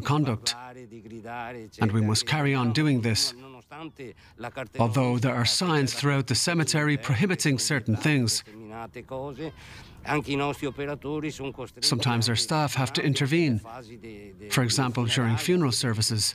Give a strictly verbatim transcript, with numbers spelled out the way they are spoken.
conduct, and we must carry on doing this. Although there are signs throughout the cemetery prohibiting certain things, sometimes our staff have to intervene, for example, during funeral services.